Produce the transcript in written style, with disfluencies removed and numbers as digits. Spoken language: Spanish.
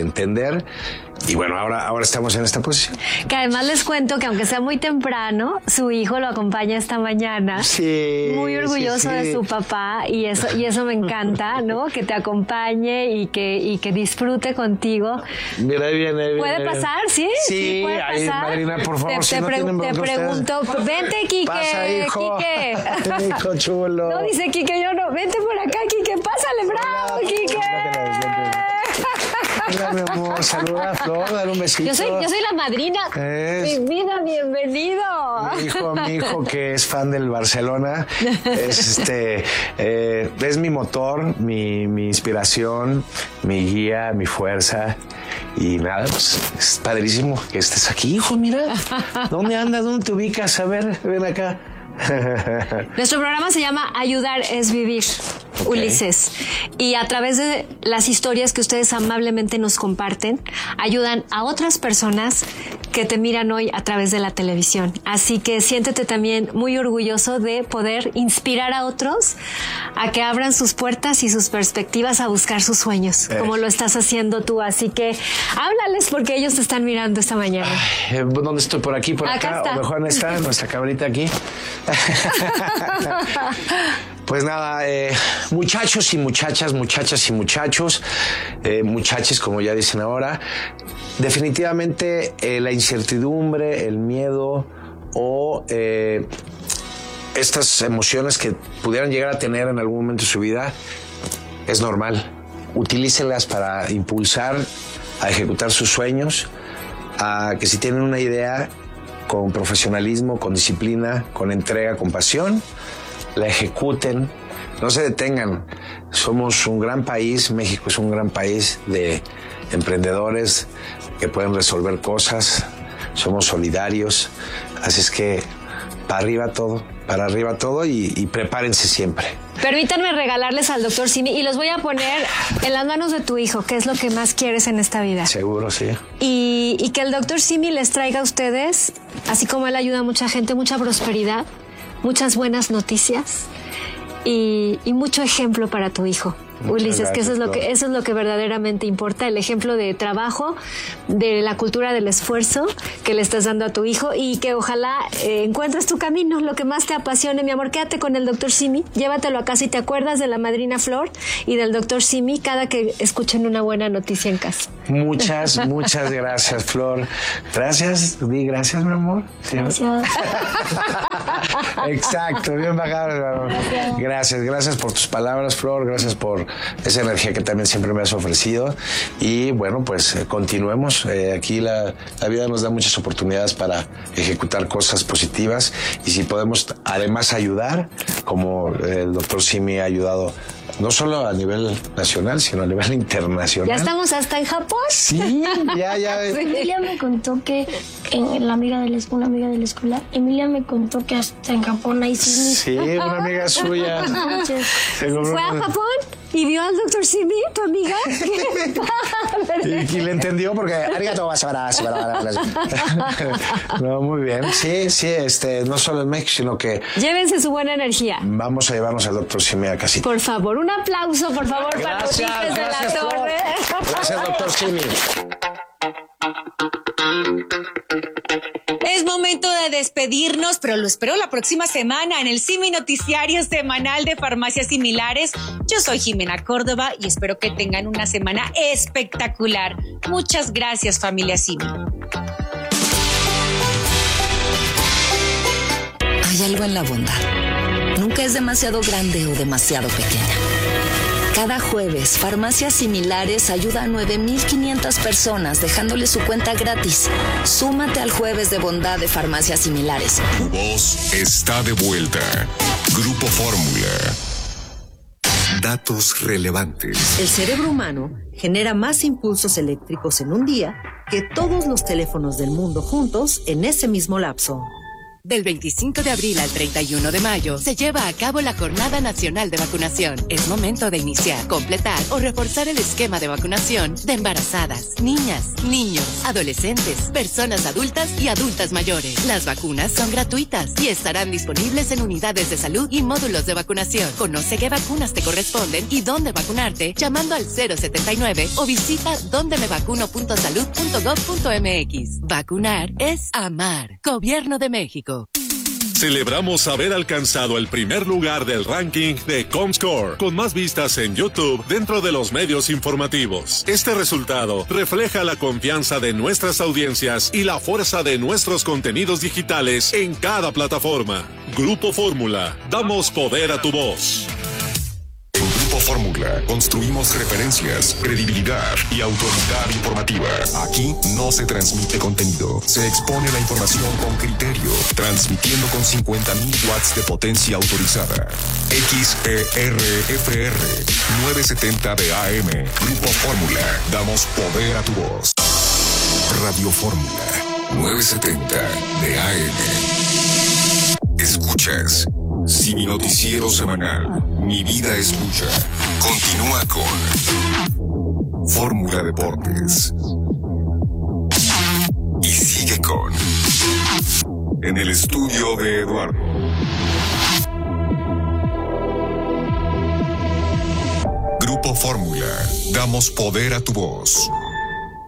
entender. Y bueno, ahora estamos en esta posición. Que además les cuento que aunque sea muy temprano, su hijo lo acompaña esta mañana. Sí. Muy orgulloso de su papá y eso me encanta, ¿no? Que te acompañe y que disfrute contigo. Mira, ahí viene. ¿Puede pasar? ¿Sí? Sí, puede pasar. ahí, madrina, por favor. Te pregunto, vente, Quique. Pasa, hijo. Quique. Hijo chulo. No, dice Quique, yo no. Vente por acá, Quique. Pásale, bravo, Quique. Hola, mi amor, saluda a Flor, dale un besito. Yo soy la madrina. Mi vida, bienvenido. Mi hijo que es fan del Barcelona, es mi motor, mi inspiración, mi guía, mi fuerza. Y nada, pues es padrísimo que estés aquí, hijo, mira. ¿Dónde andas? ¿Dónde te ubicas? A ver, ven acá. Nuestro programa se llama Ayudar es Vivir, okay. Ulises, y a través de las historias que ustedes amablemente nos comparten, ayudan a otras personas que te miran hoy a través de la televisión. Así que siéntete también muy orgulloso de poder inspirar a otros a que abran sus puertas y sus perspectivas a buscar sus sueños, como lo estás haciendo tú. Así que háblales porque ellos te están mirando esta mañana. Ay, ¿dónde estoy? ¿Por aquí? ¿Por acá? Está. O mejor está nuestra cabrita aquí. Pues nada, muchachos y muchachas, muchachas y muchachos, muchaches como ya dicen ahora, definitivamente la incertidumbre, el miedo o estas emociones que pudieran llegar a tener en algún momento de su vida es normal. Utilícenlas para impulsar a ejecutar sus sueños, a que si tienen una idea, con profesionalismo, con disciplina, con entrega, con pasión, la ejecuten, no se detengan. Somos un gran país, México es un gran país de emprendedores que pueden resolver cosas, somos solidarios, así es que para arriba todo y prepárense siempre. Permítanme regalarles al Dr. Simi y los voy a poner en las manos de tu hijo, que es lo que más quieres en esta vida. Seguro, sí. Y que el Dr. Simi les traiga a ustedes, así como él ayuda a mucha gente, mucha prosperidad, muchas buenas noticias y mucho ejemplo para tu hijo. Muchas Ulises, gracias, que eso es lo que verdaderamente importa, el ejemplo de trabajo, de la cultura del esfuerzo que le estás dando a tu hijo y que ojalá encuentres tu camino, lo que más te apasione, mi amor. Quédate con el Dr. Simi, llévatelo a casa y te acuerdas de la madrina Flor y del Dr. Simi cada que escuchen una buena noticia en casa. Muchas gracias, Flor. Gracias, di gracias, mi amor. ¿Sí? Gracias. Exacto, bien bajado, mi amor. Gracias por tus palabras, Flor, gracias por esa energía que también siempre me has ofrecido y bueno, pues continuemos. Aquí la vida nos da muchas oportunidades para ejecutar cosas positivas y si podemos además ayudar, como el doctor Simi ha ayudado no solo a nivel nacional, sino a nivel internacional. ¿Ya estamos hasta en Japón? Sí, ya. Emilia me contó que una amiga de la escuela, Emilia me contó que hasta en Japón hay cine. Sí, una amiga suya. ¿Fue a Japón? ¿Y vio al Dr. Simi, tu amiga? ¡Qué padre! Y le entendió porque arigato gozaimasu. No, muy bien. Sí, no solo en México, sino que llévense su buena energía. Vamos a llevarnos al Dr. Simi a casita. Por favor, un aplauso, por favor, para Ulises de la Torre. Gracias, Dr. Simi. Es momento de despedirnos, pero lo espero la próxima semana en el Simi Noticiario Semanal de Farmacias Similares. Yo soy Jimena Córdoba y espero que tengan una semana espectacular. Muchas gracias, familia Simi. Hay algo en la bondad. Nunca es demasiado grande o demasiado pequeña. Cada jueves, Farmacias Similares ayuda a 9,500 personas dejándoles su cuenta gratis. Súmate al Jueves de Bondad de Farmacias Similares. Tu voz está de vuelta. Grupo Fórmula. Datos relevantes. El cerebro humano genera más impulsos eléctricos en un día que todos los teléfonos del mundo juntos en ese mismo lapso. Del 25 de abril al 31 de mayo se lleva a cabo la Jornada Nacional de Vacunación. Es momento de iniciar, completar o reforzar el esquema de vacunación de embarazadas, niñas, niños, adolescentes, personas adultas y adultas mayores. Las vacunas son gratuitas y estarán disponibles en unidades de salud y módulos de vacunación. Conoce qué vacunas te corresponden y dónde vacunarte llamando al 079 o visita dondemevacuno.salud.gov.mx. Vacunar es amar. Gobierno de México. Celebramos haber alcanzado el primer lugar del ranking de Comscore, con más vistas en YouTube dentro de los medios informativos. Este resultado refleja la confianza de nuestras audiencias y la fuerza de nuestros contenidos digitales en cada plataforma. Grupo Fórmula, damos poder a tu voz. En Grupo Fórmula construimos referencias, credibilidad y autoridad informativa. Aquí no se transmite contenido, se expone la información con criterio, transmitiendo con 50.000 watts de potencia autorizada. XERFR 970 de AM. Grupo Fórmula, damos poder a tu voz. Radio Fórmula 970 de AM. Escuchas Simi Noticiero Semanal. Mi vida es lucha. Continúa con Fórmula Deportes. Y sigue con En el estudio de Eduardo. Grupo Fórmula. Damos poder a tu voz.